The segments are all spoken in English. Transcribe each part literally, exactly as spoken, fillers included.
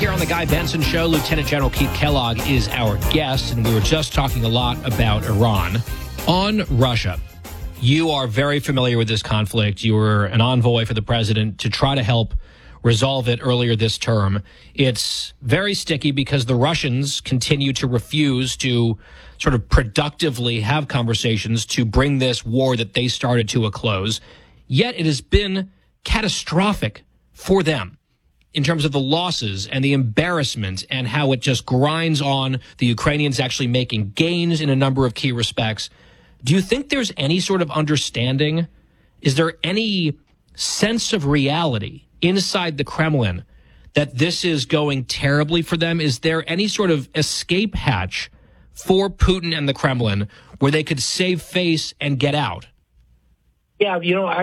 here on the Guy Benson Show. Lieutenant General Keith Kellogg is our guest, and we were just talking a lot about Iran. On Russia, you are very familiar with this conflict. You were an envoy for the president to try to help resolve it earlier this term. It's very sticky because the Russians continue to refuse to sort of productively have conversations to bring this war that they started to a close. Yet it has been catastrophic for them in terms of the losses and the embarrassment and how it just grinds on the Ukrainians actually making gains in a number of key respects. Do you think there's any sort of understanding? Is there any sense of reality inside the Kremlin that this is going terribly for them? Is there any sort of escape hatch for Putin and the Kremlin where they could save face and get out? Yeah, you know,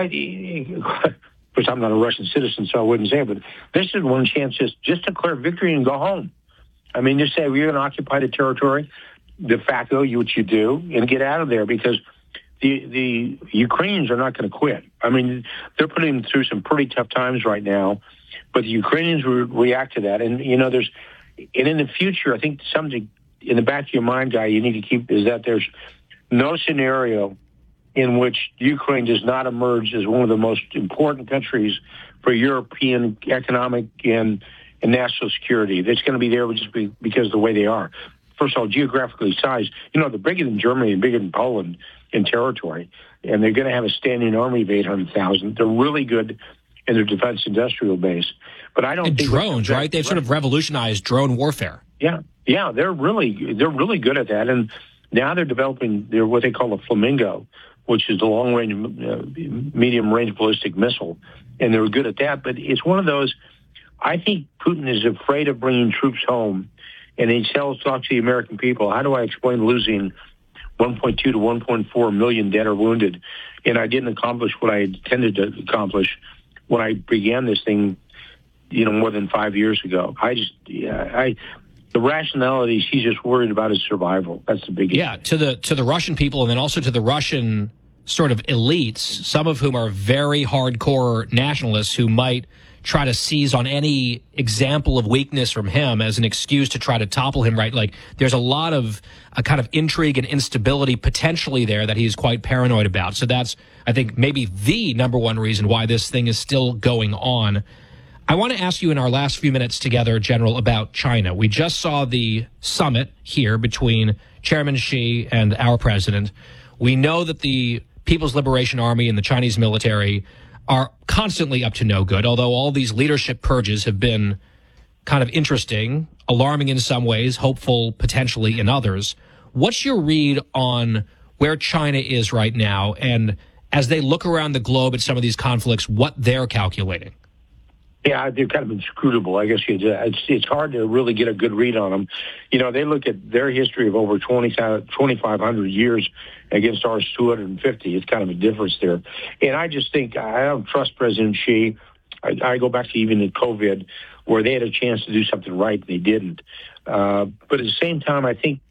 I... Because I'm not a Russian citizen, so I wouldn't say it, but this is one chance just, just declare victory and go home. I mean, just say, we're going to occupy the territory, de facto, you what you do, and get out of there, because the the Ukrainians are not going to quit. I mean, they're putting them through some pretty tough times right now, but the Ukrainians will react to that. And, you know, there's, and in the future, I think something in the back of your mind, Guy, you need to keep is that there's no scenario in which Ukraine does not emerge as one of the most important countries for European economic and, and national security. It's going to be there just be, because of the way they are. First of all, geographically sized, you know, they're bigger than Germany and bigger than Poland in territory, and they're going to have a standing army of eight hundred thousand. They're really good in their defense industrial base. But I don't and think... drones, right? They've sort of revolutionized drone warfare. Yeah, yeah, they're really, they're really good at that. And now they're developing their what they call a Flamingo, which is the long-range, uh, medium-range ballistic missile, and they're good at that. But it's one of those, I think Putin is afraid of bringing troops home, and he tells, talks to the American people, how do I explain losing one point two to one point four million dead or wounded, and I didn't accomplish what I intended to accomplish when I began this thing, you know, more than five years ago. I just, yeah, I... The rationality, she's just worried about his survival. That's the biggest. Yeah, to the to the Russian people, and then also to the Russian sort of elites, some of whom are very hardcore nationalists who might try to seize on any example of weakness from him as an excuse to try to topple him, right? Like, there's a lot of a kind of intrigue and instability potentially there that he's quite paranoid about. So that's, I think, maybe the number one reason why this thing is still going on. I want to ask you in our last few minutes together, General, about China. We just saw the summit here between Chairman Xi and our president. We know that the People's Liberation Army and the Chinese military are constantly up to no good, although all these leadership purges have been kind of interesting, alarming in some ways, hopeful potentially in others. What's your read on where China is right now, and as they look around the globe at some of these conflicts, what they're calculating? Yeah, they're kind of inscrutable, I guess. It's, it's hard to really get a good read on them. You know, they look at their history of over twenty-five hundred years against ours two hundred fifty. It's kind of a difference there. And I just think I don't trust President Xi. I, I go back to even in COVID, where they had a chance to do something right, and they didn't. Uh, but at the same time, I think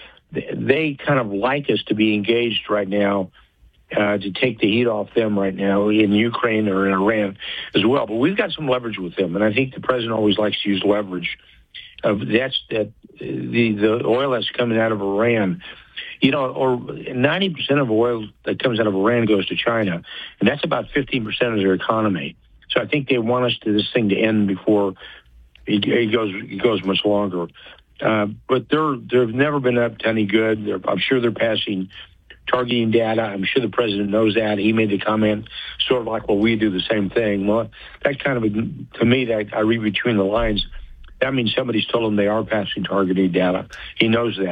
they kind of like us to be engaged right now, Uh, to take the heat off them right now in Ukraine or in Iran as well. But we've got some leverage with them, and I think the president always likes to use leverage. Uh, that's that the the oil that's coming out of Iran, you know, or ninety percent of oil that comes out of Iran goes to China, and that's about fifteen percent of their economy. So I think they want us to this thing to end before it, it goes it goes much longer. Uh, but they're they've never been up to any good. They're, I'm sure they're passing targeting data. I'm sure the president knows that. He made the comment sort of like, well, we do the same thing. Well, that kind of, to me, that I read between the lines, that means somebody's told him they are passing targeting data. He knows that.